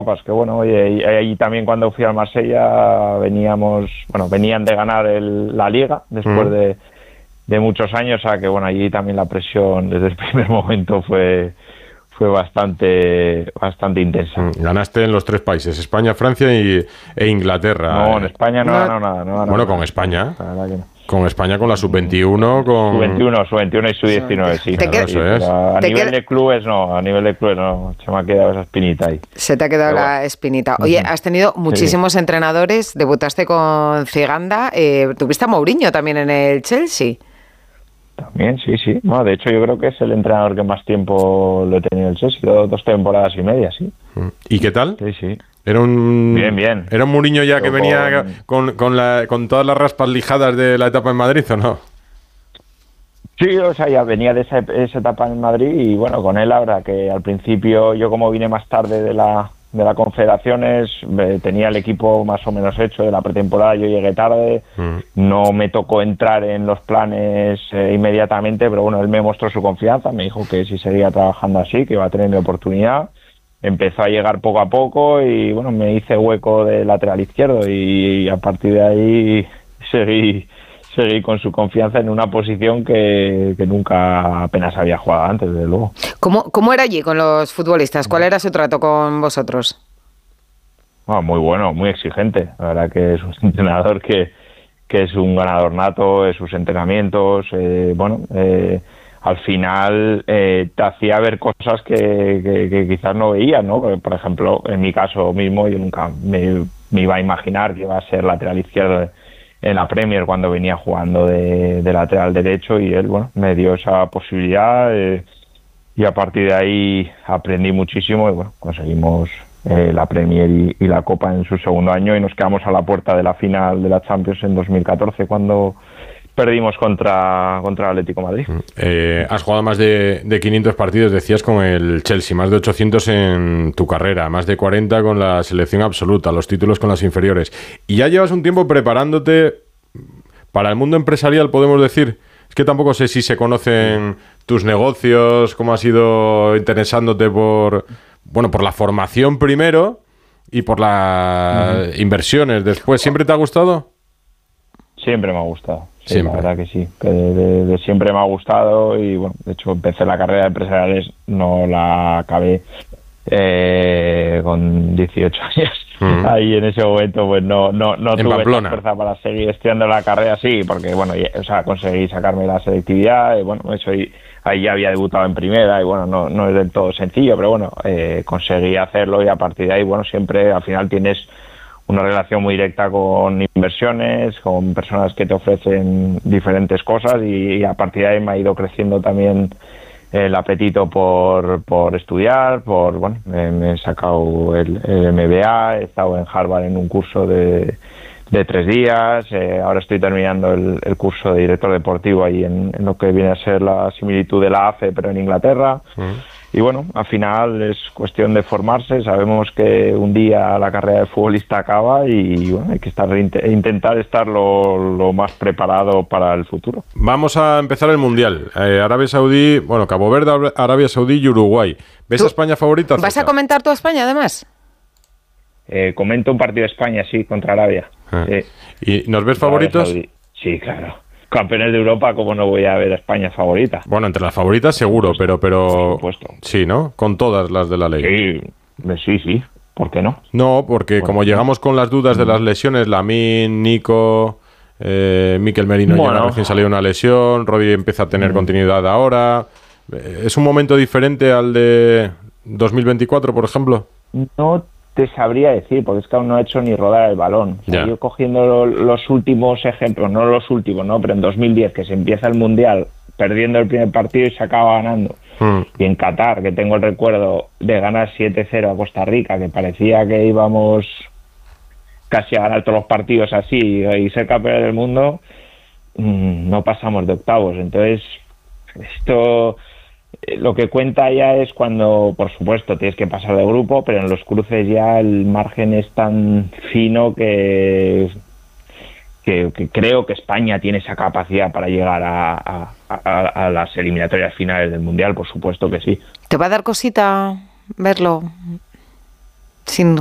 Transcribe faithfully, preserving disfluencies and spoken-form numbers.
Copas, que bueno, oye, y ahí también cuando fui al Marsella veníamos, bueno, venían de ganar el, la Liga después mm. de, de muchos años, a que bueno, allí también la presión desde el primer momento fue fue bastante bastante intensa. Ganaste en los tres países, España, Francia y, e Inglaterra. No, en España no, no ganó nada. No, bueno, no, con no, España. La verdad que no. Con España, con la sub veintiuno, con... sub veintiuno, sub veintiuno y sub diecinueve, sí. Claro, qued... eso es. A ¿Te nivel qued... de clubes no, a nivel de clubes no, se me ha quedado esa espinita ahí. Se te ha quedado Pero la bueno. espinita. Oye, has tenido muchísimos sí. entrenadores, debutaste con Ciganda, eh, tuviste a Mourinho también en el Chelsea. También, sí, sí. No, de hecho, yo creo que es el entrenador que más tiempo lo he tenido en el Chelsea, dos, dos temporadas y media, sí. ¿Y qué tal? Sí, sí. Era un bien, bien. Era un Mourinho ya Pero que venía con, con, con, la, con todas las raspas lijadas de la etapa en Madrid, ¿o no? Sí, o sea, ya venía de esa, esa etapa en Madrid y bueno, con él ahora que al principio yo como vine más tarde de la de la Confederaciones, eh, tenía el equipo más o menos hecho de la pretemporada, yo llegué tarde, mm. no me tocó entrar en los planes eh, inmediatamente, pero bueno, él me mostró su confianza, me dijo que si seguía trabajando así, que iba a tener mi oportunidad. Empezó a llegar poco a poco y bueno, me hice hueco de lateral izquierdo y, y a partir de ahí seguí seguí con su confianza en una posición que, que nunca apenas había jugado antes, desde luego. ¿Cómo, ¿Cómo era allí con los futbolistas? ¿Cuál era su trato con vosotros? Bueno, muy bueno, muy exigente. La verdad que es un entrenador que, que es un ganador nato en sus entrenamientos. Eh, bueno, eh, al final eh, te hacía ver cosas que, que, que quizás no veías, ¿no? Por ejemplo, en mi caso mismo, yo nunca me, me iba a imaginar que iba a ser lateral izquierdo en la Premier cuando venía jugando de, de lateral derecho y él, bueno, me dio esa posibilidad eh, y a partir de ahí aprendí muchísimo y bueno, conseguimos eh, la Premier y, y la Copa en su segundo año y nos quedamos a la puerta de la final de la Champions en dos mil catorce cuando perdimos contra, contra el Atlético de Madrid. Eh, has jugado más de, de quinientos partidos, decías, con el Chelsea, más de ochocientos en tu carrera, más de cuarenta con la selección absoluta, los títulos con las inferiores. Y ya llevas un tiempo preparándote para el mundo empresarial, podemos decir. Es que tampoco sé si se conocen tus negocios, cómo has ido interesándote por, bueno, por la formación primero y por las uh-huh. inversiones después. ¿Siempre te ha gustado? Siempre me ha gustado. Sí, siempre. La verdad que sí, que de, de, de siempre me ha gustado y bueno, de hecho empecé la carrera de empresariales, no la acabé eh, con dieciocho años. Uh-huh. Ahí en ese momento pues no no no tuve la fuerza para seguir estudiando la carrera, sí, porque bueno, ya, o sea, conseguí sacarme la selectividad y bueno, eso ahí, ahí ya había debutado en primera y bueno, no no es del todo sencillo, pero bueno, eh, conseguí hacerlo y a partir de ahí, bueno, siempre al final tienes una relación muy directa con inversiones, con personas que te ofrecen diferentes cosas y, y a partir de ahí me ha ido creciendo también el apetito por, por estudiar, por bueno, eh, me he sacado el, el M B A, he estado en Harvard en un curso de, de tres días, eh, ahora estoy terminando el, el curso de director deportivo ahí en, en lo que viene a ser la similitud de la A F E, pero en Inglaterra. Uh-huh. Y bueno, al final es cuestión de formarse, sabemos que un día la carrera de futbolista acaba y bueno, hay que estar intentar estar lo, lo más preparado para el futuro. Vamos a empezar el Mundial. Eh, Arabia Saudí, bueno, Cabo Verde, Arabia Saudí y Uruguay. ¿Ves a España favorita? ¿Vas a comentar tú a España además? Eh, comento un partido de España, sí, contra Arabia. Ah. Sí. ¿Y nos ves favoritos? Sí, claro. Campeones de Europa, ¿cómo no voy a ver a España favorita? Bueno, entre las favoritas seguro, pero... pero por supuesto. Sí, ¿no? Con todas las de la ley. Sí, sí, sí. ¿Por qué no? No, porque bueno, como llegamos con las dudas de las lesiones, Lamine, Nico, eh, Mikel Merino bueno. llega recién salido una lesión, Rodri empieza a tener mm. continuidad ahora. ¿Es un momento diferente al de dos mil veinticuatro, por ejemplo? No te sabría decir, porque es que aún no he hecho ni rodar el balón. O sea, yo cogiendo lo, los últimos ejemplos, no los últimos, ¿no? Pero en dos mil diez, que se empieza el Mundial perdiendo el primer partido y se acaba ganando. Mm. Y en Qatar, que tengo el recuerdo de ganar siete cero a Costa Rica, que parecía que íbamos casi a ganar todos los partidos así y ser campeones del mundo, mmm, no pasamos de octavos. Entonces, esto... Lo que cuenta ya es cuando, por supuesto, tienes que pasar de grupo, pero en los cruces ya el margen es tan fino que, que, que creo que España tiene esa capacidad para llegar a, a, a, a las eliminatorias finales del Mundial, por supuesto que sí. ¿Te va a dar cosita verlo? sin